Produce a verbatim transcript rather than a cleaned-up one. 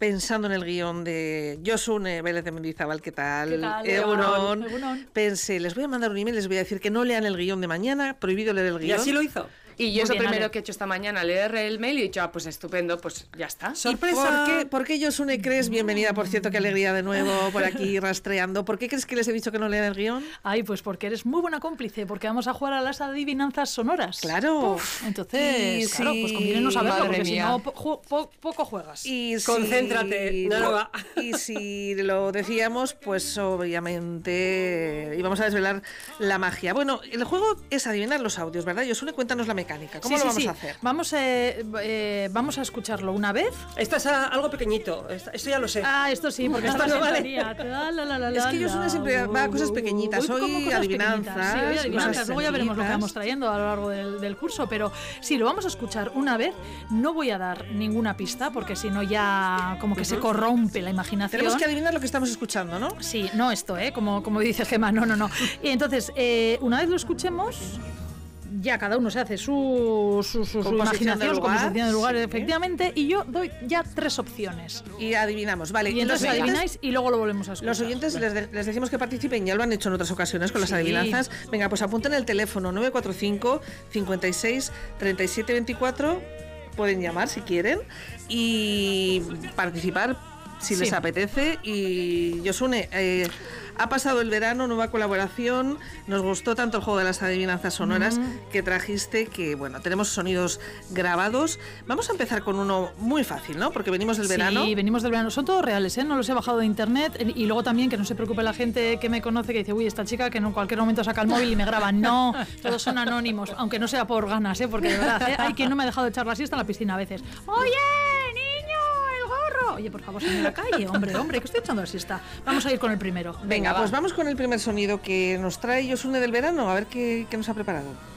pensando en el guión de Josune Vélez de Mendizábal, ¿qué tal? ¿Qué tal? Egunon. Egunon. Pensé, les voy a mandar un email, les voy a decir que no lean el guión de mañana, prohibido leer el guión. Y así lo hizo. Y yo Muy es lo bien, primero Ale. que he hecho esta mañana, leer el mail y he dicho, ah, pues estupendo, pues ya está. ¿Y ¡Sorpresa! ¿Por qué, por qué Josune crees? Bienvenida, por cierto, qué alegría de nuevo por aquí rastreando. ¿Por qué crees que les he dicho que no lean el guión? Ay, pues porque eres muy buena cómplice, porque vamos a jugar a las adivinanzas sonoras. Claro. Uf, entonces, Y claro, si- pues conviene no saberlo, Madre porque si mía. no, po- ju- po- poco juegas. Y si- Concéntrate, no, no va. Y si lo decíamos, pues obviamente íbamos a desvelar la magia. Bueno, el juego es adivinar los audios, ¿verdad? Josune, cuéntanos la mecánica. ¿Cómo Sí, lo sí, vamos sí. a hacer? Vamos, eh, eh, vamos a escucharlo una vez. Esto es ah, algo pequeñito, esto esto ya lo sé. Ah, esto sí, porque Esto esta no vale. sintonía. La, la, la, la, Es que la, Josune siempre va a cosas pequeñitas. Voy como Hoy cosas adivinanzas, pequeñitas. Sí, hoy adivinanzas. cosas Luego ya veremos lo que sencillitas. vamos trayendo a lo largo del, del curso, pero sí, lo vamos a escuchar una vez. No voy a dar ninguna pista, porque si no ya como que se corrompe la imaginación. Tenemos que adivinar lo que estamos escuchando, ¿no? Sí, no esto, ¿eh? Como, como dice Gemma, no, no, no. Y entonces, eh, una vez lo escuchemos, ya cada uno se hace su, su, su, su Composición imaginación, del su lugar, composición del lugar, sí. efectivamente, y yo doy ya tres opciones. Y adivinamos, vale. Y entonces los oyentes- adivináis y luego lo volvemos a escuchar. Los oyentes les, de- les decimos que participen, ya lo han hecho en otras ocasiones con las Sí. adivinanzas. Venga, pues apunten el teléfono nueve cuatro cinco, cincuenta y seis, treinta y siete veinticuatro. Pueden llamar si quieren y participar si Sí. les apetece. Y Josune, eh, ha pasado el verano, nueva colaboración. Nos gustó tanto el juego de las adivinanzas sonoras que trajiste, que bueno, tenemos sonidos grabados. Vamos a empezar con uno muy fácil, ¿no? Porque venimos del verano. Sí, venimos del verano. Son todos reales, ¿eh? No los he bajado de internet. Y luego también que no se preocupe la gente que me conoce, que dice, uy, esta chica que en cualquier momento saca el móvil y me graba. No, todos son anónimos, aunque no sea por ganas, ¿eh? Porque de verdad, ¿eh? Hay quien no me ha dejado de echar la siesta en la piscina a veces. Oye, niño, el gorro. Oye, por favor, salme a la calle. Hombre, hombre, que estoy echando la siesta. Vamos a ir con el primero. Venga, Venga, pues va. vamos con el primer sonido que nos trae Josune del verano, a ver qué, qué nos ha preparado.